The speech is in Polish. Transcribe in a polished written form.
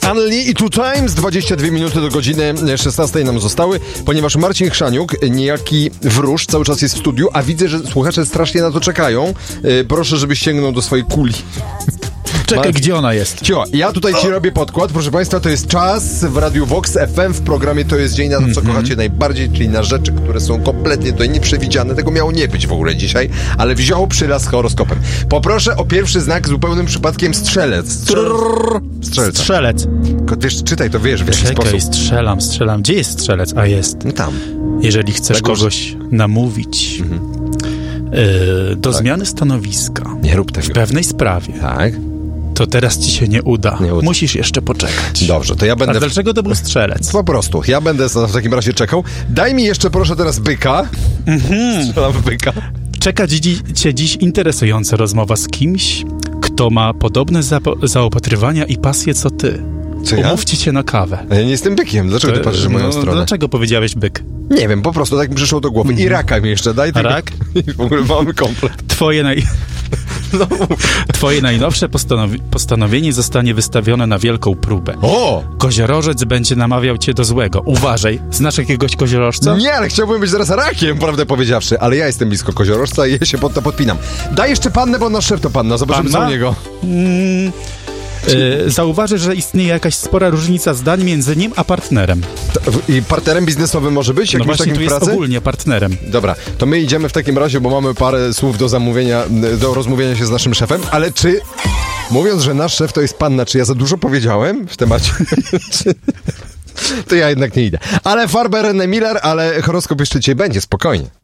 Anli i Two Times, 22 minuty do godziny 16 nam zostały, ponieważ Marcin Chrzaniuk, niejaki wróż, cały czas jest w studiu, a widzę, że słuchacze strasznie na to czekają. Proszę, żebyś sięgnął do swojej kuli. Czekaj, gdzie ona jest? Cio, ja tutaj ci robię podkład, proszę państwa, to jest czas w Radiu Vox FM w programie To jest dzień na to, co kochacie najbardziej, czyli na rzeczy, które są kompletnie tutaj nieprzewidziane. Tego miało nie być w ogóle dzisiaj, ale wziął przylas z horoskopem. Poproszę o pierwszy znak zupełnym przypadkiem strzelec. Strzelec. Wiesz, czytaj to, wiesz w jaki Czekaj, sposób. strzelam. Gdzie jest strzelec? A jest. No tam. Jeżeli chcesz Tego, kogoś namówić do zmiany stanowiska Nie rób tego. w pewnej sprawie, Tak? to teraz ci się nie uda. Nie uda. Musisz jeszcze poczekać. Dobrze, to ja A będę... dlaczego to był strzelec? Po prostu, ja będę w takim razie czekał. Daj mi jeszcze proszę teraz byka. Strzelam w byka. Czeka cię dziś interesująca rozmowa z kimś, kto ma podobne zaopatrywania i pasje co ty. Co ja? Umówcie się na kawę. Ja nie jestem bykiem, dlaczego ty patrzysz w moją stronę? Dlaczego powiedziałeś byk? Nie wiem, po prostu tak mi przyszło do głowy. I raka mi jeszcze, daj tego. Rak? I w ogóle mamy komplet. Twoje najnowsze postanowienie zostanie wystawione na wielką próbę. O! Koziorożec będzie namawiał cię do złego. Uważaj, znasz jakiegoś koziorożca? Nie, ale chciałbym być zaraz rakiem, prawdę powiedziawszy. Ale ja jestem blisko koziorożca i ja się pod to podpinam. Daj jeszcze pannę, bo nasz szef to panna. Zobaczymy co u niego. Zauważy, że istnieje jakaś spora różnica zdań między nim a partnerem. I partnerem biznesowym może być? No Jakimś właśnie, takim tu w jest pracy? ogólnie partnerem. Dobra, to my idziemy w takim razie, bo mamy parę słów do zamówienia, do rozmówienia się z naszym szefem, ale czy, mówiąc, że nasz szef to jest panna, czy ja za dużo powiedziałem w temacie? To ja jednak nie idę. Ale Farber, Miller, ale horoskop jeszcze dzisiaj będzie, spokojnie.